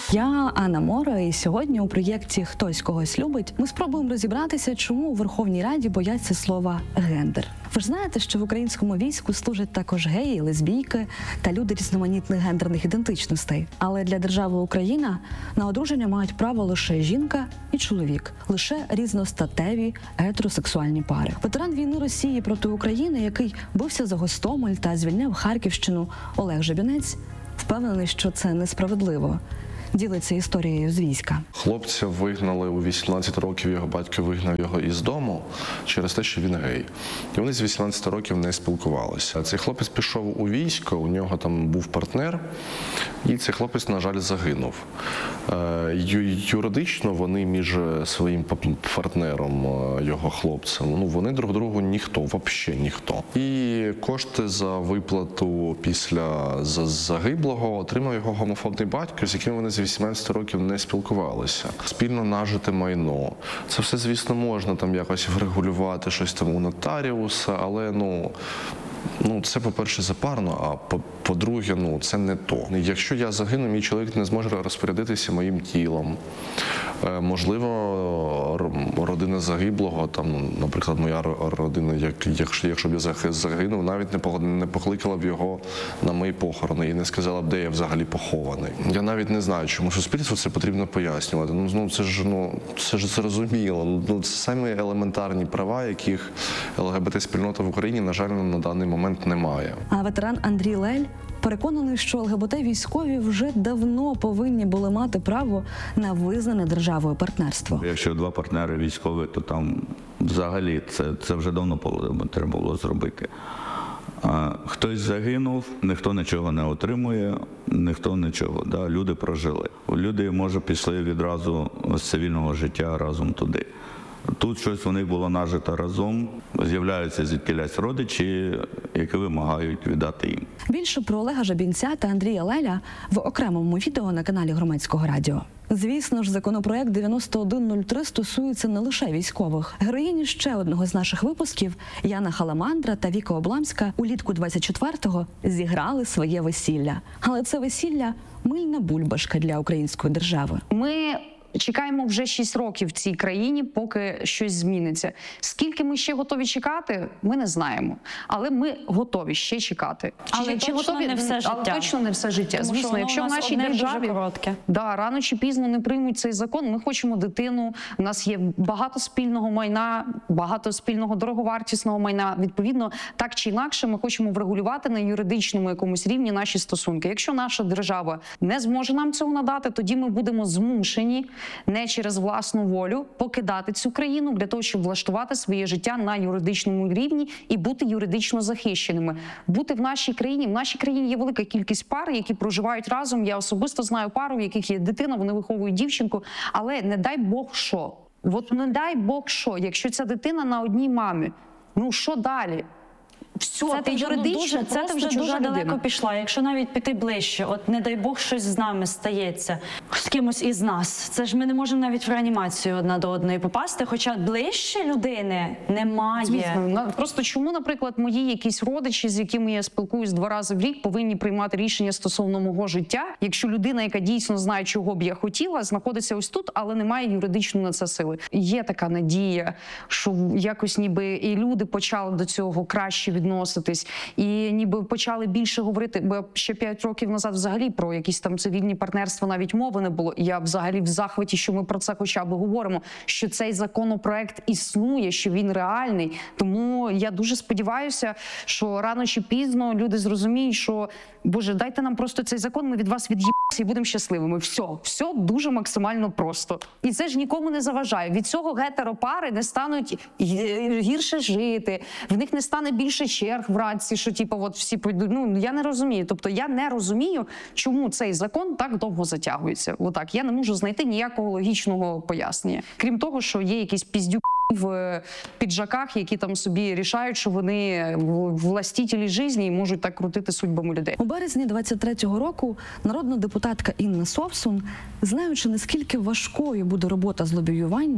Я Анна Мора, і сьогодні у проєкті «Хтось когось любить» ми спробуємо розібратися, чому у Верховній Раді бояться слова «гендер». Ви ж знаєте, що в українському війську служать також геї, лесбійки та люди різноманітних гендерних ідентичностей. Але для держави Україна на одруження мають право лише жінка і чоловік, лише різностатеві гетеросексуальні пари. Ветеран війни Росії проти України, який бився за Гостомель та звільняв Харківщину, Олег Жебінець, впевнений, що це несправедливо. Ділиться історією з війська. Хлопця вигнали у 18 років, його батько вигнав його із дому через те, що він гей. І вони з 18 років не спілкувалися. Цей хлопець пішов у військо, у нього там був партнер, і цей хлопець, на жаль, загинув. Юридично вони між своїм партнером, його хлопцем, вони друг другу ніхто, взагалі ніхто. І кошти за виплату після загиблого отримав його гомофобний батько, з яким вони з 18 років не спілкувалися. Спільно нажите майно. Це все, звісно, можна там якось врегулювати, щось там у нотаріуса, але, це, по-перше, запарно, а по-друге, це не то. Якщо я загину, мій чоловік не зможе розпорядитися моїм тілом. Можливо, родина загиблого, наприклад, моя родина, якщо б я загинув, навіть не покликала б його на мої похорони і не сказала б, де я взагалі похований. Я навіть не знаю, чому суспільству це потрібно пояснювати. Це ж зрозуміло. Це самі елементарні права, яких ЛГБТ-спільнота в Україні, на жаль, на даний момент немає. А ветеран Андрій Лель переконаний, що ЛГБТ-військові вже давно повинні були мати право на визнане державою партнерство. Якщо два партнери військові, то там взагалі це вже давно треба було зробити. Хтось загинув, ніхто нічого не отримує, ніхто нічого. Люди прожили. Люди, може, пішли відразу з цивільного життя разом туди. Тут щось у них було нажито разом, з'являються звідкілясь родичі, які вимагають віддати їм. Більше про Олега Жебінця та Андрія Леля в окремому відео на каналі Громадського радіо. Звісно ж, законопроект 9103 стосується не лише військових. Героїні ще одного з наших випусків, Яна Халамандра та Віка Обламська, улітку 24-го зіграли своє весілля. Але це весілля – мильна бульбашка для української держави. Ми чекаємо вже 6 років в цій країні, поки щось зміниться. Скільки ми ще готові чекати, ми не знаємо. Але ми готові ще чекати. Але точно не все життя. Але точно не все життя. Тому звісно, якщо в нашій державі рано чи пізно не приймуть цей закон, ми хочемо дитину, у нас є багато спільного майна, багато спільного дороговартісного майна. Відповідно, так чи інакше, ми хочемо врегулювати на юридичному якомусь рівні наші стосунки. Якщо наша держава не зможе нам цього надати, тоді ми будемо змушені не через власну волю покидати цю країну для того, щоб влаштувати своє життя на юридичному рівні і бути юридично захищеними. Бути в нашій країні є велика кількість пар, які проживають разом. Я особисто знаю пару, в яких є дитина, вони виховують дівчинку, але не дай Бог що. Не дай Бог що, якщо ця дитина на одній мамі, що далі? Це ти вже дуже далеко пішла. Якщо навіть піти ближче, не дай Бог щось з нами стається, з кимось із нас. Це ж ми не можемо навіть в реанімацію одна до одної попасти, хоча ближче людини немає. Звісно. Просто чому, наприклад, мої якісь родичі, з якими я спілкуюсь 2 рази в рік, повинні приймати рішення стосовно мого життя, якщо людина, яка дійсно знає, чого б я хотіла, знаходиться ось тут, але не має юридично на це сили. Є така надія, що якось ніби і люди почали до цього краще відноситись, і ніби почали більше говорити, бо ще 5 років назад взагалі про якісь там цивільні партнерства навіть мови не було. І я взагалі в захваті, що ми про це хоча б говоримо, що цей законопроект існує, що він реальний. Тому я дуже сподіваюся, що рано чи пізно люди зрозуміють, що, Боже, дайте нам просто цей закон, ми від вас від'їбемося і будемо щасливими. Все дуже максимально просто. І це ж нікому не заважає. Від цього гетеропари не стануть гірше жити, в них не стане більше черг вранці, що всі пойдуть. Я не розумію. Тобто я не розумію, чому цей закон так довго затягується. Я не можу знайти ніякого логічного пояснення. Крім того, що є якісь піздюки в піджаках, які там собі рішають, що вони властителі житті і можуть так крутити судьбами людей. У березні 23-го року народна депутатка Інна Совсун, знаючи, наскільки важкою буде робота з лобіювання,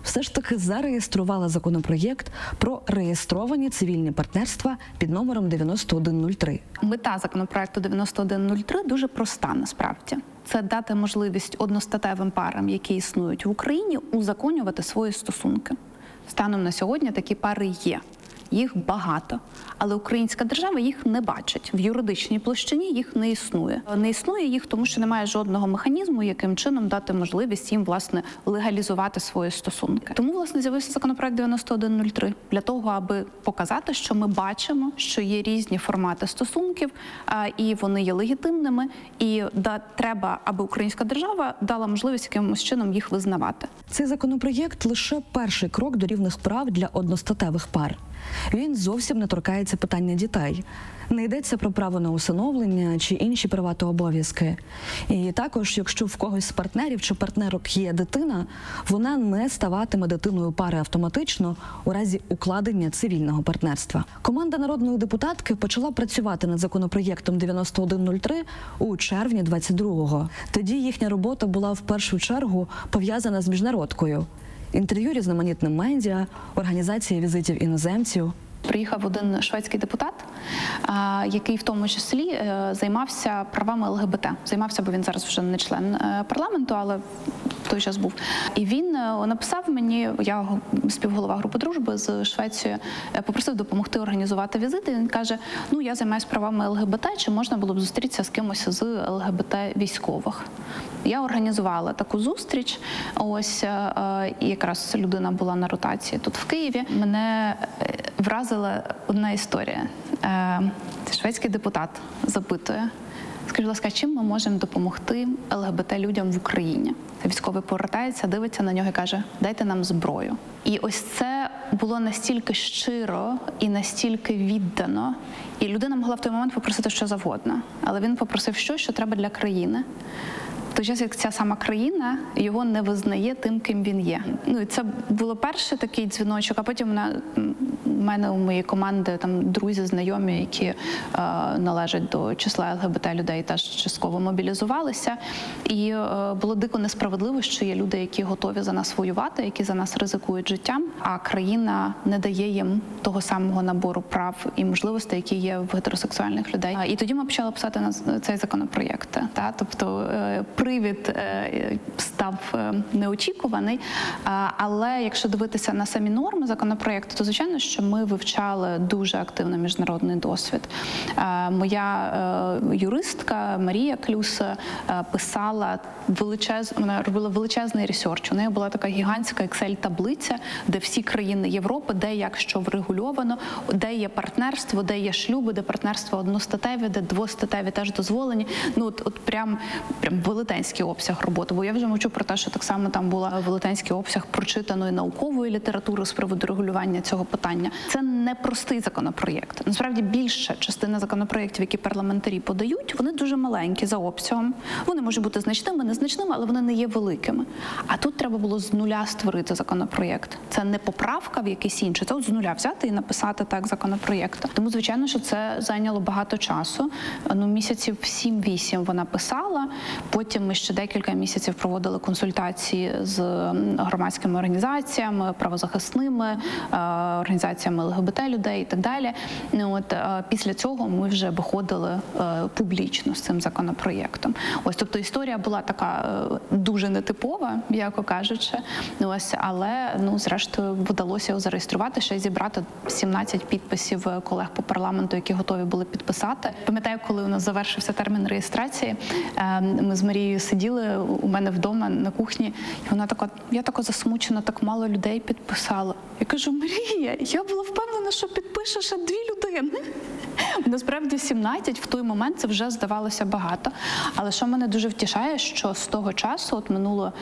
все ж таки зареєструвала законопроєкт про реєстровані цивільні партнерства під номером 9103. Мета законопроекту 9103 дуже проста насправді. Це дати можливість одностатевим парам, які існують в Україні, узаконювати свої стосунки. Станом на сьогодні такі пари є. Їх багато, але українська держава їх не бачить. В юридичній площині їх не існує. Не існує їх, тому що немає жодного механізму, яким чином дати можливість їм, власне, легалізувати свої стосунки. Тому, власне, з'явився законопроект 9103 для того, аби показати, що ми бачимо, що є різні формати стосунків, і вони є легітимними, і треба, аби українська держава дала можливість якимось чином їх визнавати. Цей законопроєкт лише перший крок до рівних прав для одностатевих пар. Він зовсім не торкається питання дітей. Не йдеться про право на усиновлення чи інші права та обов'язки. І також, якщо в когось з партнерів чи партнерок є дитина, вона не ставатиме дитиною пари автоматично у разі укладення цивільного партнерства. Команда народної депутатки почала працювати над законопроєктом 9103 у червні 22-го. Тоді їхня робота була в першу чергу пов'язана з міжнародкою. Інтерв'ю різноманітним медіа, організація візитів іноземців. Приїхав один шведський депутат, який в тому числі займався правами ЛГБТ. Займався, бо він зараз вже не член парламенту, але в той час був. І він написав мені, я співголова групи дружби з Швецією, попросив допомогти організувати візити. Він каже, я займаюся правами ЛГБТ, чи можна було б зустрітися з кимось з ЛГБТ-військових. Я організувала таку зустріч, і якраз людина була на ротації тут в Києві. Мене вразила одна історія. Шведський депутат запитує, скажіть, будь ласка, чим ми можемо допомогти ЛГБТ-людям в Україні? Військовий повертається, дивиться на нього і каже, дайте нам зброю. І ось це було настільки щиро і настільки віддано. І людина могла в той момент попросити що завгодно. Але він попросив що треба для країни. В той час, як ця сама країна його не визнає тим, ким він є. І це було перший такий дзвіночок, а потім у мене, у моєї команди, там друзі, знайомі, які належать до числа ЛГБТ-людей, теж частково мобілізувалися. І було дико несправедливо, що є люди, які готові за нас воювати, які за нас ризикують життям, а країна не дає їм того самого набору прав і можливостей, які є в гетеросексуальних людей. І тоді ми почали писати на цей законопроєкт. Тобто привід став неочікуваний, але якщо дивитися на самі норми законопроєкту, то звичайно, що ми вивчали дуже активно міжнародний досвід. Моя юристка Марія Клюс писала вона робила величезний ресерч. У неї була така гігантська Excel-таблиця, де всі країни Європи, де як що врегульовано, де є партнерство, де є шлюби, де партнерство одностатеві, де двостатеві теж дозволені. Прям велетенський обсяг роботи. Бо я вже мовчу про те, що так само там була велетенський обсяг прочитаної наукової літератури з приводу регулювання цього питання. Це не простий законопроєкт. Насправді більша частина законопроєктів, які парламентарі подають, вони дуже маленькі за обсягом. Вони можуть бути значними, незначними, але вони не є великими. А тут треба було з нуля створити законопроєкт. Це не поправка в якийсь інший, це з нуля взяти і написати так законопроєкт. Тому, звичайно, що це зайняло багато часу. Місяців 7-8 вона писала, потім ми ще декілька місяців проводили консультації з громадськими організаціями, правозахисними, організаціями ЛГБТ-людей і так далі. Після цього ми вже виходили публічно з цим законопроєктом. Тобто історія була така дуже нетипова, м'яко кажучи, але зрештою вдалося його зареєструвати, ще й зібрати 17 підписів колег по парламенту, які готові були підписати. Пам'ятаю, коли у нас завершився термін реєстрації, ми з Марією сиділи у мене вдома на кухні, і вона така, я така засмучена, так мало людей підписала. Я кажу, Марія, я була впевнена, що підпише ще 2 людини. Насправді 17 в той момент це вже здавалося багато. Але що мене дуже втішає, що з того часу, минуло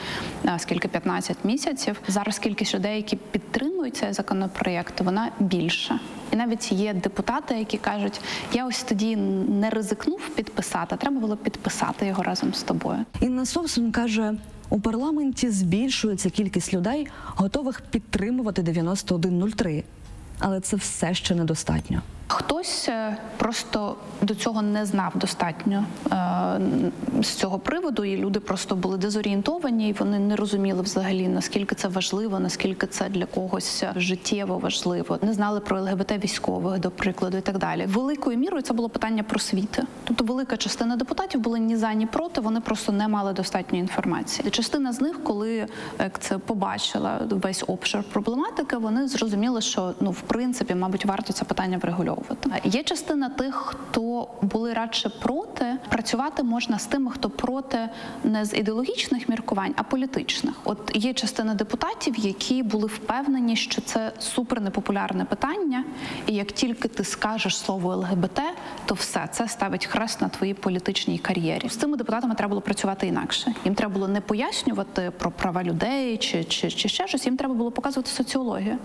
15 місяців, зараз кількість людей, які підтримують цей законопроєкт, вона більша. І навіть є депутати, які кажуть, я ось тоді не ризикнув підписати, треба було підписати його разом з тобою. Інна Совсун каже, у парламенті збільшується кількість людей, готових підтримувати 9103. Але це все ще недостатньо. Хтось просто до цього не знав достатньо з цього приводу, і люди просто були дезорієнтовані, і вони не розуміли взагалі, наскільки це важливо, наскільки це для когось життєво важливо. Не знали про ЛГБТ-військових, до прикладу, і так далі. Великою мірою це було питання просвіти. Тобто велика частина депутатів були ні за, ні проти, вони просто не мали достатньо інформації. Частина з них, коли як це побачила весь обшир проблематики, вони зрозуміли, що в принципі, мабуть, варто це питання врегульовувати. Є частина тих, хто були радше проти. Працювати можна з тими, хто проти не з ідеологічних міркувань, а політичних. От є частина депутатів, які були впевнені, що це супер непопулярне питання, і як тільки ти скажеш слово ЛГБТ, то все, це ставить хрест на твоїй політичній кар'єрі. З цими депутатами треба було працювати інакше. Їм треба було не пояснювати про права людей чи ще щось, їм треба було показувати соціологію.